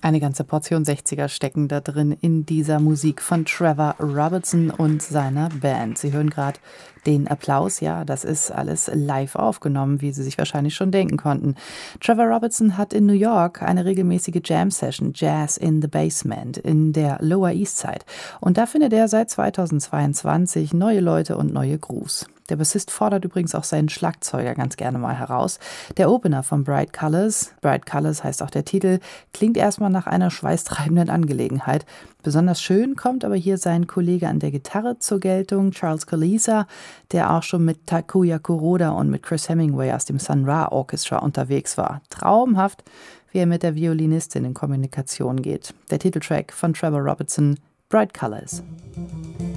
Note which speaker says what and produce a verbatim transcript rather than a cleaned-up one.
Speaker 1: Eine ganze Portion sechziger stecken da drin in dieser Musik von Trevor Robertson und seiner Band. Sie hören gerade den Applaus, ja, das ist alles live aufgenommen, wie Sie sich wahrscheinlich schon denken konnten. Trevor Robertson hat in New York eine regelmäßige Jam-Session, Jazz in the Basement, in der Lower East Side. Und da findet er seit zweitausendzweiundzwanzig neue Leute und neue Grooves. Der Bassist fordert übrigens auch seinen Schlagzeuger ganz gerne mal heraus. Der Opener von Bright Colors, Bright Colors heißt auch der Titel, klingt erstmal nach einer schweißtreibenden Angelegenheit. Besonders schön kommt aber hier sein Kollege an der Gitarre zur Geltung, Charles Colisa, der auch schon mit Takuya Kuroda und mit Chris Hemingway aus dem Sun Ra Orchestra unterwegs war. Traumhaft, wie er mit der Violinistin in Kommunikation geht. Der Titeltrack von Trevor Robertson, Bright Colors.